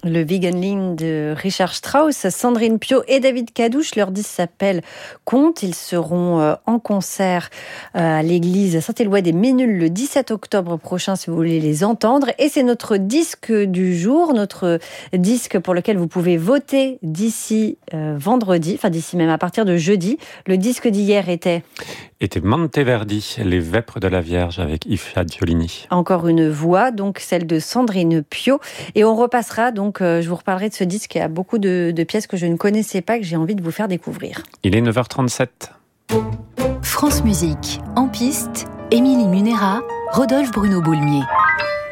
Le Wiegenlied de Richard Strauss, Sandrine Piau et David Cadouche. Leur disque s'appelle Conte. Ils seront en concert à l'église Saint-Éloi des Ménules le 17 octobre prochain si vous voulez les entendre. Et c'est notre disque du jour, notre disque pour lequel vous pouvez voter d'ici vendredi, enfin d'ici même à partir de jeudi. Le disque d'hier était Monteverdi, Les Vêpres de la Vierge avec Yves Fagiolini. Encore une voix, donc celle de Sandrine Piau. Et on repassera, donc je vous reparlerai de ce disque. Il y a beaucoup de pièces que je ne connaissais pas, que j'ai envie de vous faire découvrir. Il est 9h37. France Musique, en piste, Émilie Munera, Rodolphe Bruno Boulmier.